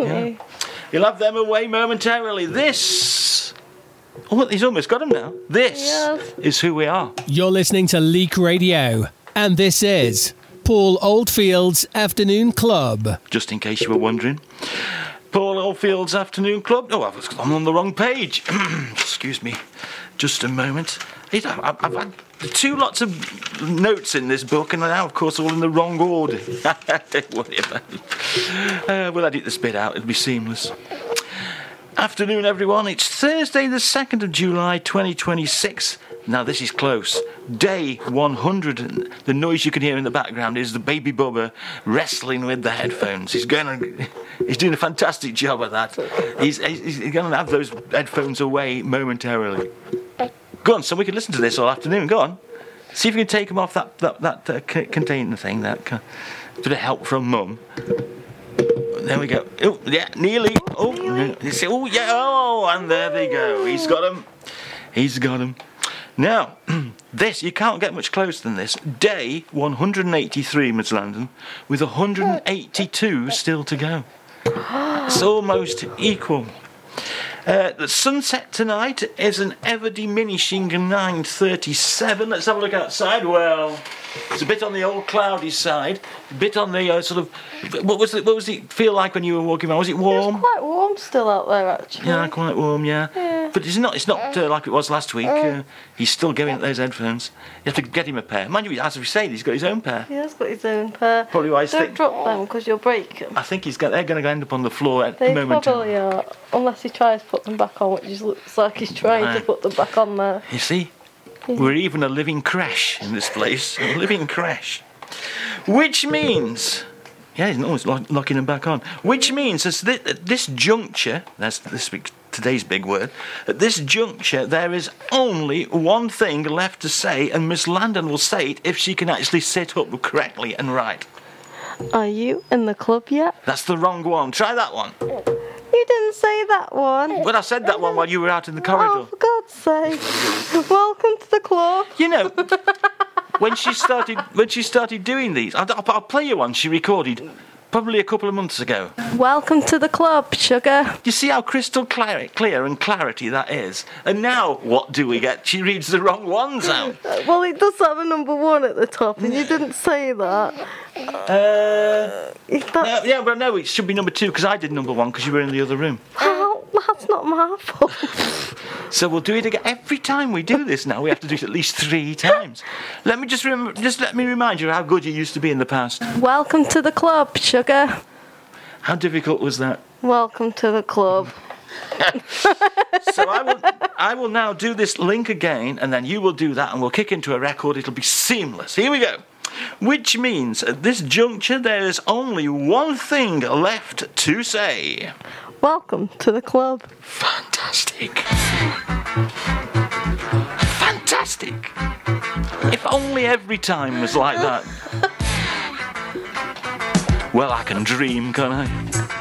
won't you? You'll have them away momentarily. This... Oh, he's almost got them now. This is who we are. You're listening to Leak Radio, and this is Paul Oldfield's Afternoon Club. Just in case you were wondering. Paul Oldfield's Afternoon Club. Oh, I'm on the wrong page. Excuse me. Just a moment. I've had two lots of notes in this book, and now, of course, all in the wrong order. Don't worry about it. We'll edit this bit out. It'll be seamless. Afternoon, everyone. It's Thursday, the 2nd of July, 2026. Now, this is close. Day 100. The noise you can hear in the background is the baby Bubba wrestling with the headphones. He's doing a fantastic job at that. He's going to have those headphones away momentarily. Go on, so we can listen to this all afternoon. Go on. See if you can take them off that container thing. That bit of help from Mum. There we go. Oh, yeah, nearly. Oh, yeah. Oh, and there they go. He's got them. He's got them. Now, this, you can't get much closer than this. Day 183, Ms. Landon, with 182 still to go. It's almost equal. The sunset tonight is an ever-diminishing 9:37. Let's have a look outside. Well, it's a bit on the old cloudy side, a bit on the sort of... What was it feel like when you were walking around? Was it warm? It's quite warm still out there, actually. Yeah, quite warm, yeah. But it's not like it was last week. He's still going at those headphones. You have to get him a pair. Mind you, as we say, he's got his own pair. He has got his own pair. Probably why Don't drop them, because you'll break them. I think they're going to end up on the floor at the moment. They probably are, unless he tries to put them back on, which looks like he's trying to put them back on there. You see? We're even a living crash in this place. A living crash. Which means... Yeah, he's always locking them back on. Which means at this juncture... That's today's big word. At this juncture, there is only one thing left to say, and Miss Landon will say it if she can actually sit up correctly and right. Are you in the club yet? That's the wrong one. Try that one. You didn't say that one. Well, I said that one while you were out in the corridor. Oh, for God's sake. Welcome to the club. You know, when she started doing these, I'll play you one she recorded probably a couple of months ago. Welcome to the club, sugar. You see how crystal clear and clarity that is? And now, what do we get? She reads the wrong ones out. Well, it does have a number 1 at the top, and you didn't say that. No, it should be number 2, because I did number 1, because you were in the other room. That's not my fault. So we'll do it again. Every time we do this now, we have to do it at least 3 times. Let me let me remind you how good you used to be in the past. Welcome to the club, sugar. How difficult was that? Welcome to the club. So I will now do this link again, and then you will do that, and we'll kick into a record. It'll be seamless. Here we go. Which means at this juncture, there is only one thing left to say. Welcome to the club. Fantastic. Fantastic. If only every time was like that. Well, I can dream, can't I?